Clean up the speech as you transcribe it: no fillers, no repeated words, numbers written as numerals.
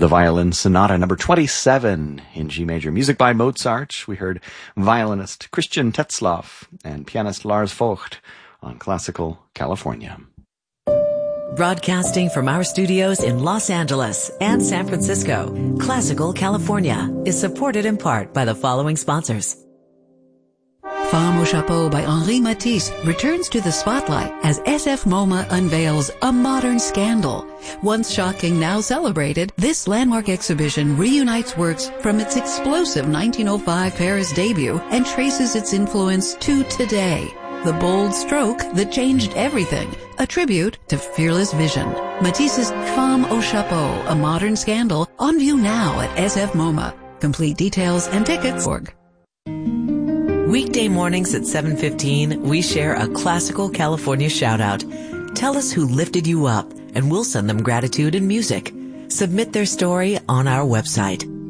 The Violin Sonata number 27 in G major. Music by Mozart. We heard violinist Christian Tetzlaff and pianist Lars Vogt on Classical California. Broadcasting from our studios in Los Angeles and San Francisco, Classical California is supported in part by the following sponsors. Femme au Chapeau by Henri Matisse returns to the spotlight as SF MoMA unveils A Modern Scandal. Once shocking, now celebrated, this landmark exhibition reunites works from its explosive 1905 Paris debut and traces its influence to today. The bold stroke that changed everything, a tribute to fearless vision. Matisse's Femme au Chapeau, A Modern Scandal, on view now at SF MoMA. Complete details and tickets. Weekday mornings at 7:15, we share a Classical California shout-out. Tell us who lifted you up, and we'll send them gratitude and music. Submit their story on our website.